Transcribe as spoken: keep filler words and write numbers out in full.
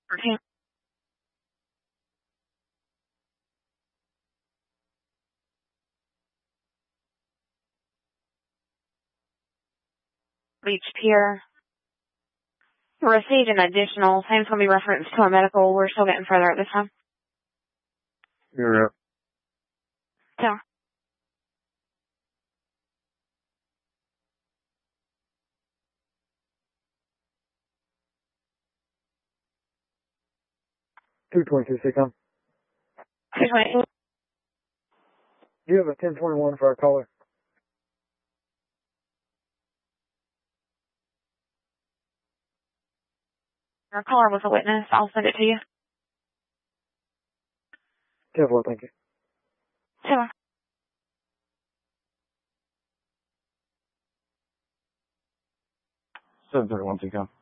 Okay. Beach Pier. Received an additional. Same's going to be referenced to a medical. We're still getting further at this time. You're up. So. two twenty-two, six on. two twenty-two. Do you have a ten twenty-one for our caller? Our caller was a witness. I'll send it to you. ten four, thank you. Sure. seven thirty-one, six on.